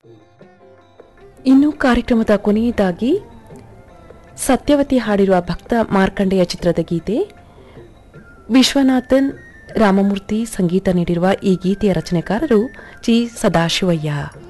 ಇನ್ನು ಕಾರ್ಯಕ್ರಮದ ಕೊನೆಯದಾಗಿ ಸತ್ಯವತಿ ಹಾಡಿರುವ ಭಕ್ತ ಮಾರ್ಕಂಡೆಯ ಚಿತ್ರದ ಗೀತೆ. ವಿಶ್ವನಾಥನ್ ರಾಮಮೂರ್ತಿ ಸಂಗೀತ ನೀಡಿರುವ ಈ ಗೀತೆಯ ರಚನೆಕಾರರು ಜಿ ಸದಾಶಿವಯ್ಯ.